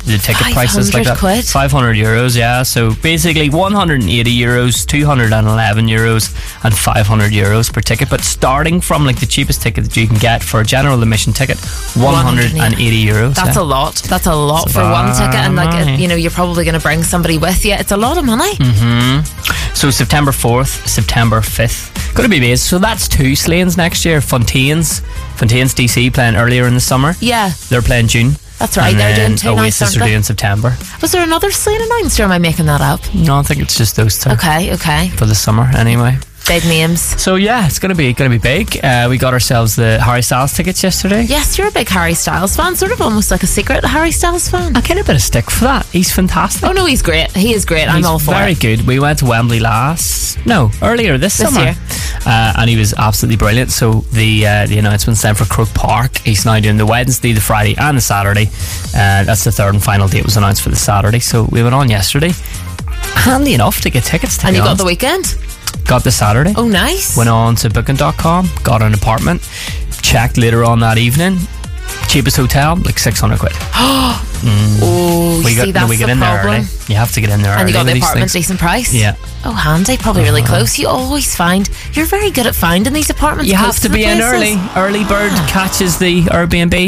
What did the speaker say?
the ticket prices like that. 500 quid. 500 euros, yeah. So basically 180 euros, 211 euros, and 500 euros per ticket. But starting from like the cheapest ticket that you can get for a general admission ticket, 180 euros. That's a lot. That's a lot It's for one ticket, and like money. you know, you're probably going to bring somebody with you. It's a lot of money. So September 4th, September 5th. Going to be based. So that's two Slanes next year. Fontaines DC playing earlier in the summer. Yeah, They're playing June. that's right. And They're then doing two nights, Oasis aren't are they? doing September. Was there another Slane announced, or am I making that up? No, I think it's just those two. Okay. For the summer anyway. Big names. So yeah, it's gonna be big. We got ourselves the Harry Styles tickets yesterday. Yes, you're a big Harry Styles fan, sort of almost like a secret Harry Styles fan. I get a bit of stick for that. He's fantastic. Oh no, he's great. He is great. I'm He's all for very it. good. We went to Wembley earlier this summer, year. and he was absolutely brilliant. So the announcement's then for Croke Park. He's now doing the Wednesday, the Friday, and the Saturday. That's the third and final date was announced for the Saturday. So we went on yesterday. Handy enough to get tickets. To And be you got honest. the weekend? Got the Saturday. Oh, nice. Went on to booking.com, got an apartment, checked later on that evening. Cheapest hotel, like 600 quid. Oh, We see, get that's in the there problem. early. You have to get in there early. And you got the with these apartment, things. decent price? Yeah. Oh, handy. Probably really close. You always find, you're very good at finding these apartments. You close have to the be in places. early. Early bird catches the Airbnb.